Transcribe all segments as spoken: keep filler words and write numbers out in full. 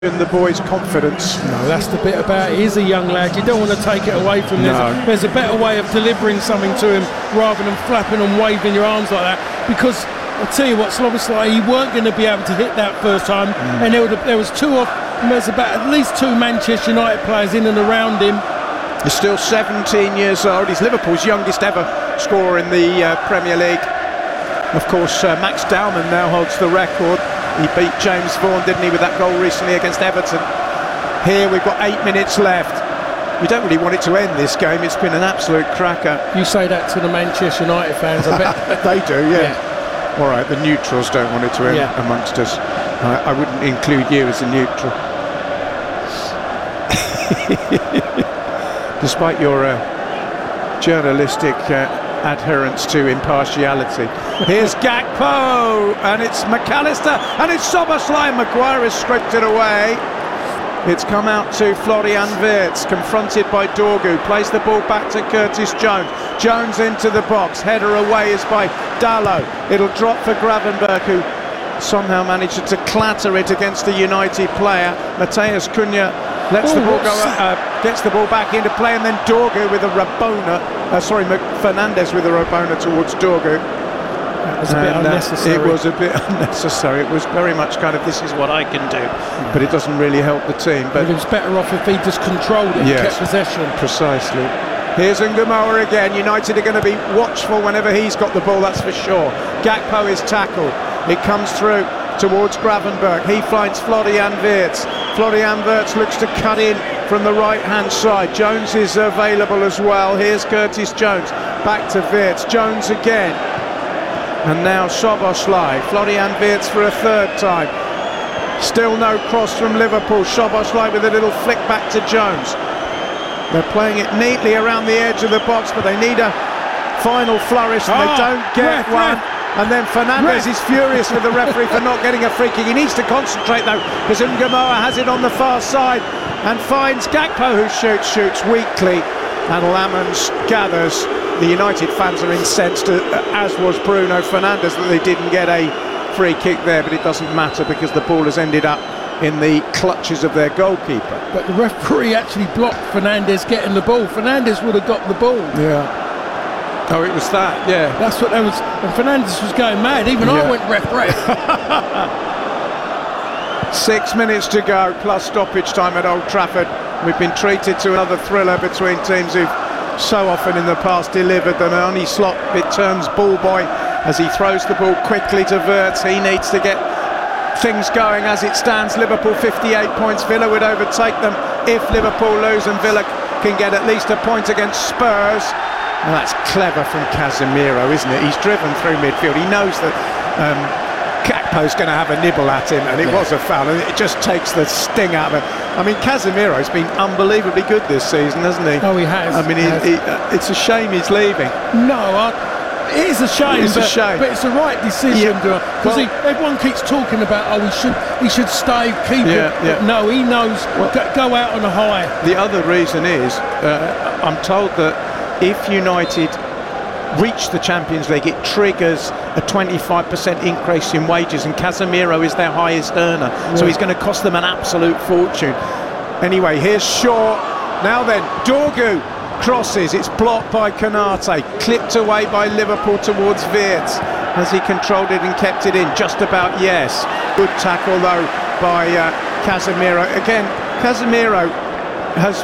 the boy's confidence. No, that's the bit about it. He's a young lad. You don't want to take it away from him. No. There's, there's a better way of delivering something to him rather than flapping and waving your arms like that. Because I'll tell you what, Szoboszlai, he weren't going to be able to hit that first time. Mm. And there, would have, there was two off. There's about at least two Manchester United players in and around him. He's still seventeen years old. He's Liverpool's youngest ever scorer in the uh, Premier League. Of course, uh, Max Dowman now holds the record. He beat James Vaughan, didn't he, with that goal recently against Everton. Here we've got eight minutes left. We don't really want it to end, this game. It's been an absolute cracker. You say that to the Manchester United fans, I bet. They do, yeah. yeah. All right, the neutrals don't want it to end yeah. amongst us. I, I wouldn't include you as a neutral. Despite your uh, journalistic uh, adherence to impartiality. Here's Gakpo, and it's McAllister, and it's Szoboszlai. Maguire has scraped it away. It's come out to Florian Wirtz, confronted by Dorgu, plays the ball back to Curtis Jones. Jones into the box, header away is by Dalot. It'll drop for Gravenberch, who somehow managed to clatter it against the United player. Matheus Cunha lets Ooh, the ball go, uh, gets the ball back into play, and then Dorgu with a Rabona, uh, sorry, Fernandes with a Rabona towards Dorgu. That was a bit and, unnecessary. Uh, it was a bit unnecessary. It was very much kind of, this is what I can do, but it doesn't really help the team. But it was better off if he just controlled it yes, and kept possession. Precisely. Here's Ngumoa again. United are going to be watchful whenever he's got the ball, that's for sure. Gakpo is tackled. It comes through towards Gravenberch. He finds Florian Wirtz. Florian Wirtz looks to cut in from the right-hand side. Jones is available as well. Here's Curtis Jones. Back to Wirtz. Jones again. And now Szoboszlai. Florian Wirtz for a third time. Still no cross from Liverpool. Szoboszlai with a little flick back to Jones. They're playing it neatly around the edge of the box, but they need a final flourish, and oh, they don't get ref, one. Ref. And then Fernandes is furious with the referee for not getting a free kick. He needs to concentrate though, because Ngumoa has it on the far side and finds Gakpo, who shoots, shoots weakly, and Lamons gathers. The United fans are incensed, as was Bruno Fernandes, that they didn't get a free kick there, but it doesn't matter because the ball has ended up in the clutches of their goalkeeper. But the referee actually blocked Fernandes getting the ball. Fernandes would have got the ball. Yeah. Oh, it was that, yeah. That's what they was, and Fernandes was going mad. Even yeah. I went ref, ref. Six minutes to go, plus stoppage time at Old Trafford. We've been treated to another thriller between teams who've so often in the past delivered them. Arne Slot, it turns ball boy as he throws the ball quickly to Wirtz. He needs to get things going as it stands. Liverpool fifty-eight points. Villa would overtake them if Liverpool lose, and Villa can get at least a point against Spurs. Well, that's clever from Casemiro, isn't it? He's driven through midfield. He knows that um, Gakpo's going to have a nibble at him, and it yeah. was a foul, and it just takes the sting out of it. I mean, Casemiro's been unbelievably good this season, hasn't he? Oh, he has. I mean, he, has. he, uh, it's a shame he's leaving. No, I, it is a shame. It's but, a shame, but it's the right decision. Because well, everyone keeps talking about, oh, he should, he should stay, keep yeah, it. Yeah. No, he knows. Well, go out on a high. The other reason is, uh, I'm told that if United reach the Champions League, it triggers a twenty-five percent increase in wages, and Casemiro is their highest earner, yeah. so he's going to cost them an absolute fortune. Anyway, here's Shaw. Now then, Dorgu crosses, it's blocked by Konate, clipped away by Liverpool towards Wirtz. Has he controlled it and kept it in? Just about, yes. Good tackle though by uh, Casemiro. Again, Casemiro has...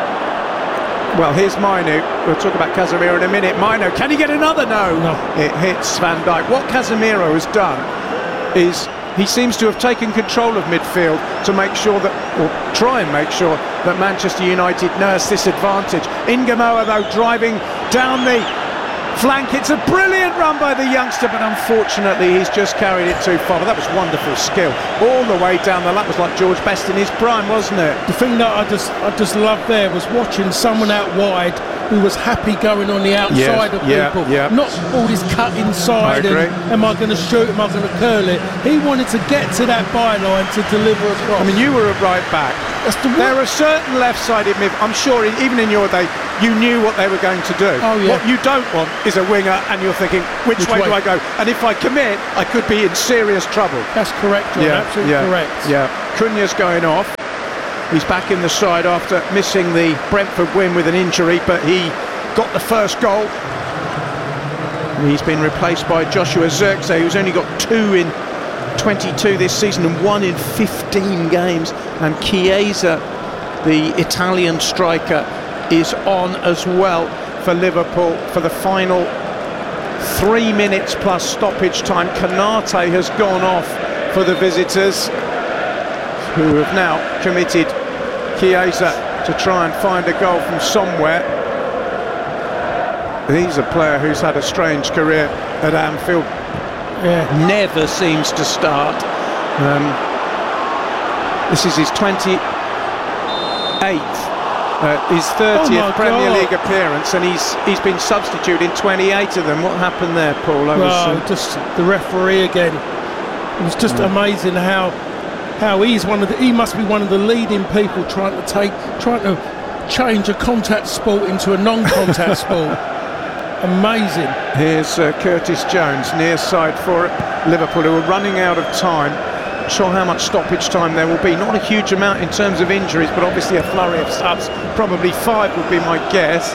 Well, here's Mainu. We'll talk about Casemiro in a minute. Mainu, can he get another? No. no. It hits Van Dijk. What Casemiro has done is he seems to have taken control of midfield to make sure that, or try and make sure that Manchester United nurse this advantage. Ngumoa, though, driving down the flank. It's a brilliant run by the youngster, but unfortunately he's just carried it too far. But that was wonderful skill all the way down the lap. Was like George Best in his prime, wasn't it? The thing that I just I just loved there was watching someone out wide who was happy going on the outside yes, of yeah, people, yeah. not all this cut inside and am I going to shoot, am I going to curl it. He wanted to get to that byline to deliver across. I mean, you were a right back. That's the there are certain left-sided mid. I'm sure even in your day you knew what they were going to do. Oh, yeah. What you don't want is a winger and you're thinking, which, which way, way do I go? And if I commit, I could be in serious trouble. That's correct, John. Yeah, Absolutely yeah, correct. Yeah. Cunha's going off. He's back in the side after missing the Brentford win with an injury, but he got the first goal. And he's been replaced by Joshua Zirkzee, who's only got two in twenty-two this season and one in fifteen games. And Chiesa, the Italian striker, is on as well for Liverpool for the final three minutes plus stoppage time. Konate has gone off for the visitors, who have now committed Chiesa to try and find a goal from somewhere. He's a player who's had a strange career at Anfield. Yeah. Never seems to start. Um, this is his twenty-eighth, uh, his thirtieth Oh Premier God. League appearance, and he's he's been substituted in twenty-eight of them. What happened there, Paul? I was, Well, uh, just the referee again. It was just Mm. amazing how how he's one of the, he must be one of the leading people trying to take trying to change a contact sport into a non-contact sport. Amazing. Here's uh, Curtis Jones, near side for Liverpool, who are running out of time. Not sure how much stoppage time there will be. Not a huge amount in terms of injuries, but obviously a flurry of subs. Probably five would be my guess.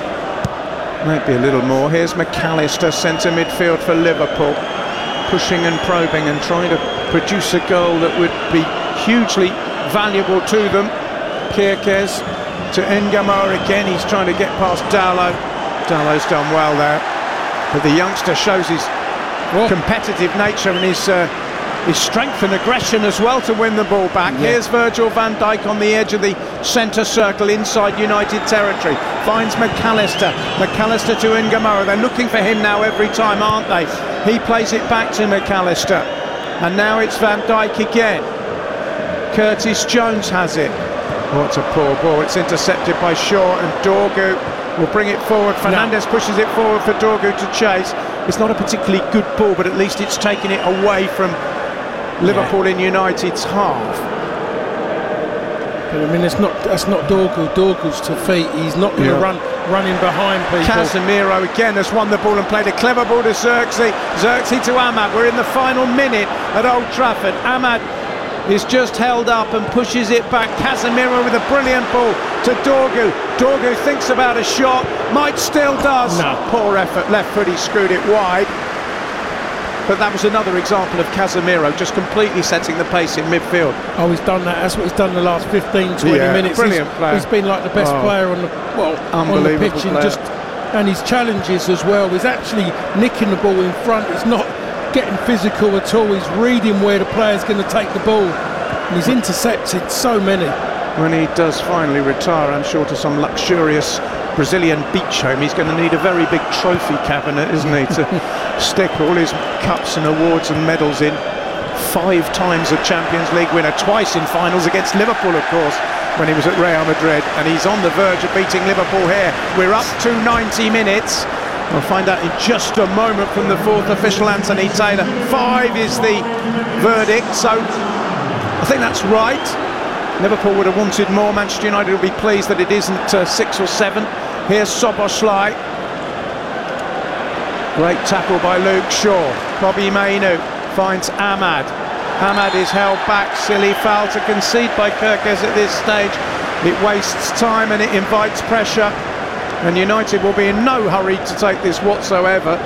Maybe a little more. Here's McAllister, centre midfield for Liverpool, pushing and probing and trying to produce a goal that would be hugely valuable to them. Kierke's to Ngama again. He's trying to get past Dalot. Dallow's done well there, but the youngster shows his Whoa. competitive nature and his uh, his strength and aggression as well to win the ball back. Yeah. Here's Virgil van Dijk on the edge of the centre circle inside United territory. Finds McAllister. McAllister to Ngama. They're looking for him now every time, aren't they? He plays it back to McAllister, and now it's Van Dijk again. Curtis Jones has it. Oh, it's a poor ball. It's intercepted by Shaw, and Dorgu will bring it forward. Fernandes no. pushes it forward for Dorgu to chase. It's not a particularly good ball, but at least it's taken it away from Liverpool yeah. in United's half. But I mean, it's not that's not Dorgu. Dorgu's to feet. He's not going to yeah. run running behind people. Casemiro again has won the ball and played a clever ball to Zirkzee. Zirkzee to Ahmad. We're in the final minute at Old Trafford. Ahmad is just held up and pushes it back. Casemiro with a brilliant ball to Dorgu. Dorgu thinks about a shot, might still does. No. Poor effort, left foot, he screwed it wide. But that was another example of Casemiro just completely setting the pace in midfield. Oh, he's done that. That's what he's done the last fifteen, twenty yeah, minutes. Brilliant he's, player. He's been like the best oh. player on the well on the pitch, and just and his challenges as well. He's actually nicking the ball in front. He's not getting physical at all. He's reading where the player's going to take the ball, and he's intercepted so many. When he does finally retire, I'm sure, to some luxurious Brazilian beach home, he's going to need a very big trophy cabinet, isn't he, to stick all his cups and awards and medals in. Five times a Champions League winner, twice in finals against Liverpool, of course, when he was at Real Madrid, and he's on the verge of beating Liverpool here. We're up to ninety minutes. We'll find out in just a moment from the fourth official, Anthony Taylor. Five is the verdict, so I think that's right. Liverpool would have wanted more. Manchester United will be pleased that it isn't uh, six or seven. Here's Szoboszlai. Great tackle by Luke Shaw. Bobby Mainu finds Ahmad. Ahmad is held back. Silly foul to concede by Kierke's at this stage. It wastes time and it invites pressure. And United will be in no hurry to take this whatsoever.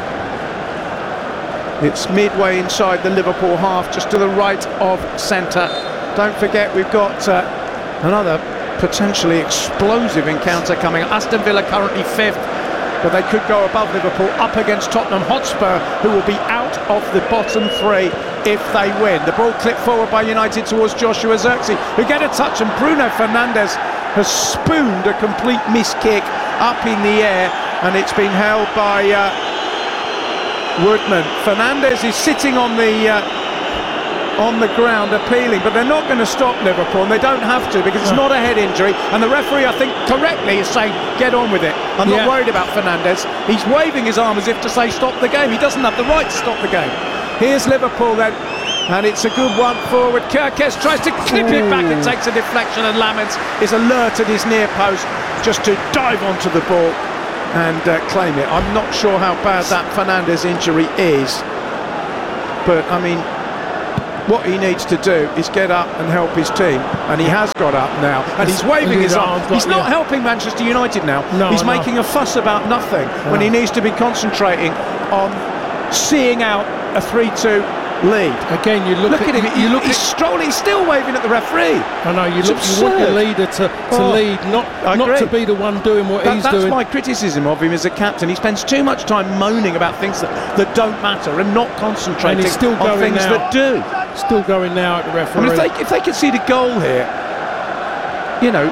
It's midway inside the Liverpool half, just to the right of centre. Don't forget, we've got uh, another potentially explosive encounter coming. Aston Villa currently fifth, but they could go above Liverpool, up against Tottenham Hotspur, who will be out of the bottom three if they win. The ball clipped forward by United towards Joshua Zirkzee, who get a touch, and Bruno Fernandes has spooned a complete miss kick up in the air, and it's been held by uh, Woodman. Fernandes is sitting on the uh, on the ground appealing, but they're not going to stop Liverpool, and they don't have to, because it's not a head injury, and the referee, I think correctly, is saying get on with it. I'm yeah. not worried about Fernandes. He's waving his arm as if to say stop the game. He doesn't have the right to stop the game. Here's Liverpool then, and it's a good one forward. Kierke's tries to clip Ooh. it back and takes a deflection, and Lamens is alert at his near post just to dive onto the ball and uh, claim it. I'm not sure how bad that Fernandes injury is, but I mean, what he needs to do is get up and help his team, and he has got up now, and he's waving his arms. He's not helping Manchester United now. No, he's no. making a fuss about nothing when he needs to be concentrating on seeing out a three two lead. Again, you look, Look at, at him. You, you look he's at, strolling. He's still waving at the referee. I know you It's look. You want the absurd. leader to, to Oh, lead, not I not to agree. be the one doing what That- he's that's doing. my criticism of him as a captain. He spends too much time moaning about things that, that don't matter and not concentrating And he's still on going things now. that do. Still going now at the I referee. mean, if they if they concede a goal here, you know,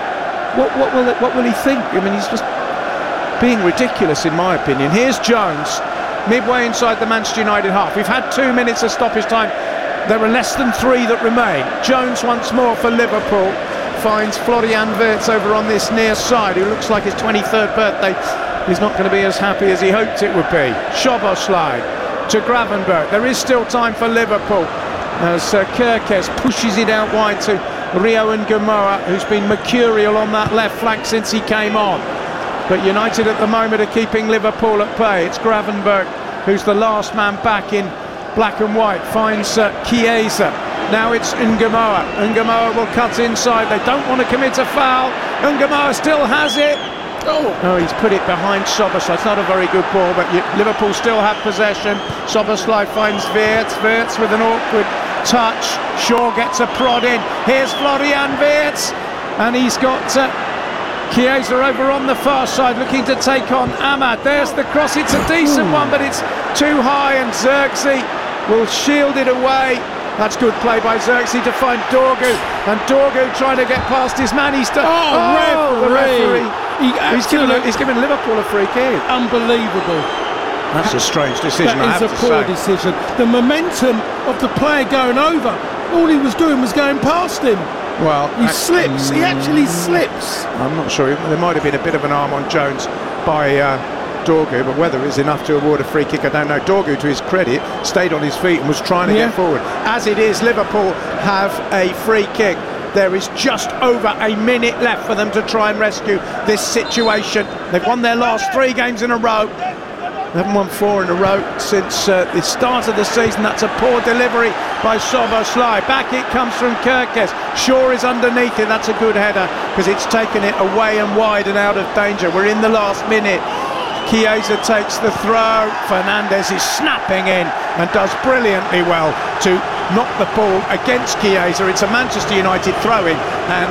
what what will it, what will he think? I mean, he's just being ridiculous, in my opinion. Here's Jones, midway inside the Manchester United half. We've had two minutes of stoppage time. There are less than three that remain. Jones once more for Liverpool finds Florian Wirtz over on this near side, who looks like his twenty-third birthday. He's not going to be as happy as he hoped it would be. Szoboszlai to Gravenberch. There is still time for Liverpool as uh, Kerkez pushes it out wide to Rio Ngamoa, who's been mercurial on that left flank since he came on. But United at the moment are keeping Liverpool at bay. It's Gravenberch who's the last man back in black and white, finds uh, Chiesa. Now it's Ngamoa. Ngamoa will cut inside. They don't want to commit a foul. Ngamoa still has it. Oh, oh he's put it behind Szoboszlai. It's not a very good ball, but you, Liverpool still have possession. Szoboszlai finds Wirtz. Wirtz with an awkward touch. Shaw gets a prod in. Here's Florian Wirtz, and he's got uh, Chiesa over on the far side looking to take on Ahmad. There's the cross. It's a decent one, but it's too high, and Xerxes will shield it away. That's good play by Xerxes to find Dorgu, and Dorgu trying to get past his man. He's done. Oh, the referee. referee. He He's given, absolute- he's given Liverpool a free kick. Unbelievable. That's a strange decision, I That have is a to poor say. decision. The momentum of the player going over, all he was doing was going past him. Well, He ac- slips. He actually slips. I'm not sure. There might have been a bit of an arm on Jones by uh, Dorgu, but whether it's enough to award a free kick, I don't know. Dorgu, to his credit, stayed on his feet and was trying to Yeah. get forward. As it is, Liverpool have a free kick. There is just over a minute left for them to try and rescue this situation. They've won their last three games in a row. They haven't won four in a row since uh, the start of the season. That's a poor delivery by Szoboszlai. Back it comes from Kerkez. Shaw is underneath it. That's a good header because it's taken it away and wide and out of danger. We're in the last minute. Chiesa takes the throw. Fernandes is snapping in and does brilliantly well to knock the ball against Chiesa. It's a Manchester United throw-in, and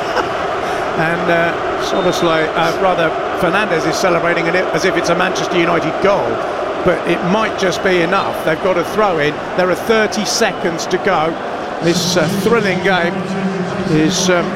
uh, and uh, Szoboszlai, uh, rather Fernandes is celebrating it as if it's a Manchester United goal, but it might just be enough. They've got a throw-in. There are thirty seconds to go. This uh, thrilling game is Um,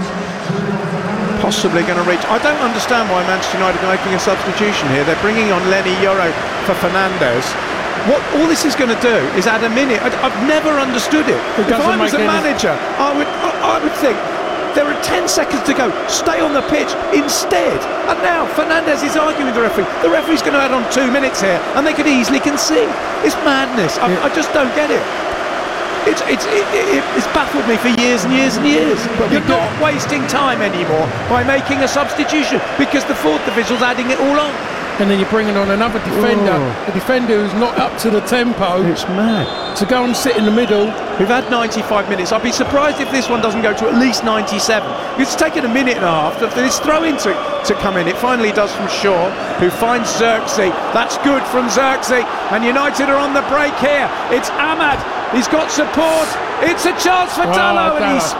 possibly going to reach. I don't understand why Manchester United are making a substitution here. They're bringing on Lenny Yoro for Fernandes. What all this is going to do is add a minute. I, I've never understood it. It If I doesn't was make a any- manager, I would I, I would think there are ten seconds to go. Stay on the pitch instead. And now Fernandes is arguing with the referee. The referee's going to add on two minutes here, and they could easily concede. It's madness. I, Yeah. I just don't get it. It's it's it, it, it's baffled me for years and years and years. But we You're do- not wasting time anymore by making a substitution because the fourth official's adding it all on. And then you're bringing on another defender, Oh. a defender who's not up to the tempo, It's mad. to go and sit in the middle. We've had ninety-five minutes. I'd be surprised if this one doesn't go to at least ninety-seven. It's taken a minute and a half for this throw-in to, to come in. It finally does from Shaw, who finds Xerxes. That's good from Xerxes. And United are on the break here. It's Ahmad. He's got support. It's a chance for Oh, Dalot, and Dalot. he's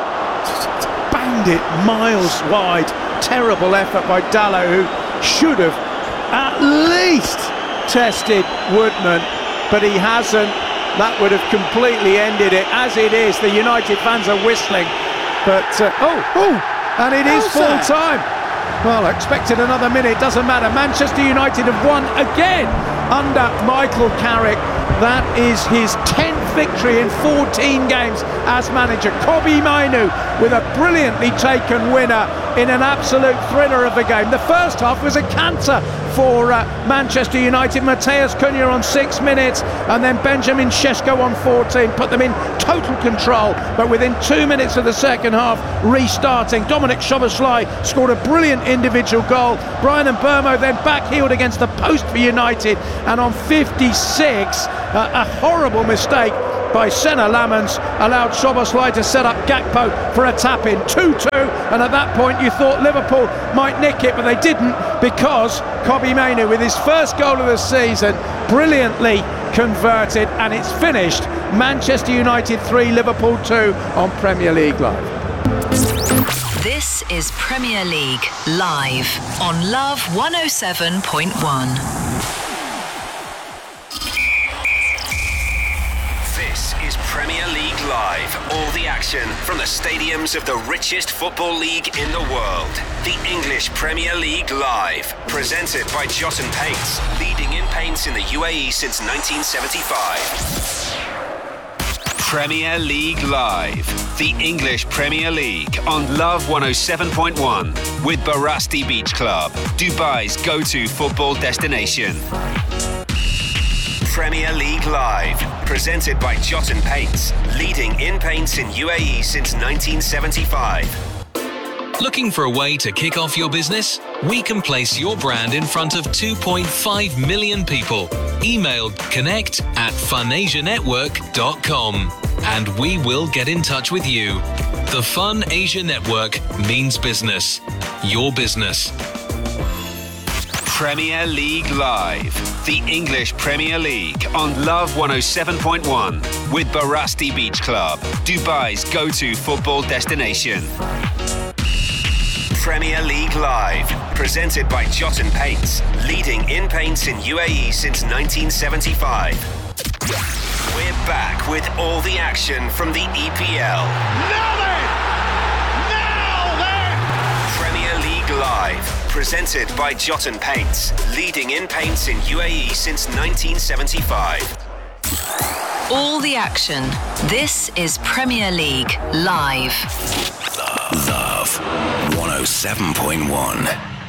banged it miles wide. Terrible effort by Dalot, who should have at least tested Woodman, but he hasn't. That would have completely ended it. As it is, the United fans are whistling, but uh, oh, oh, and it is How's full that? time. Well, I expected another minute. Doesn't matter. Manchester United have won again under Michael Carrick. That is his tenth victory in fourteen games as manager. Kobbie Mainoo with a brilliantly taken winner in an absolute thriller of the game. The first half was a canter for uh, Manchester United. Mateus Cunha on six minutes and then Benjamin Šeško on fourteen put them in total control, but within two minutes of the second half, restarting, Dominic Szoboszlai scored a brilliant individual goal. Brian Mbeumo then backheeled against the post for United, and on fifty-six, uh, a horrible mistake by Senna Lamans allowed Szoboszlai to set up Gakpo for a tap-in. two two, and at that point you thought Liverpool might nick it, but they didn't, because Kobbie Mainoo, with his first goal of the season, brilliantly converted, and it's finished. Manchester United three, Liverpool two on Premier League Live. This is Premier League Live on Love one oh seven point one. This is Premier League Live. All the action from the stadiums of the richest football league in the world. The English Premier League Live. Presented by Jot and Paints. Leading in paints in the U A E since nineteen seventy-five. Premier League Live. The English Premier League on Love one oh seven point one. With Barasti Beach Club. Dubai's go-to football destination. Premier League Live, presented by Jot and Paints, leading in paints in U A E since nineteen seventy-five. Looking for a way to kick off your business? We can place your brand in front of two point five million people. Email connect at funasia network dot com and we will get in touch with you. The Fun Asia Network means business. Your business. Premier League Live, the English Premier League on Love one oh seven point one with Barasti Beach Club, Dubai's go-to football destination. Premier League Live, presented by Jot and Paints, leading in paints in U A E since nineteen seventy-five. We're back with all the action from the E P L. Now then! Now then! Premier League Live, presented by Jot and Paints, leading in paints in U A E since nineteen seventy-five. All the action. This is Premier League Live. Love one oh seven point one.